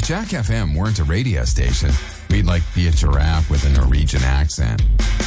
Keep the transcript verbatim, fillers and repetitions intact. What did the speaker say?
Jack F M weren't a radio station, we'd like be a giraffe with a Norwegian accent.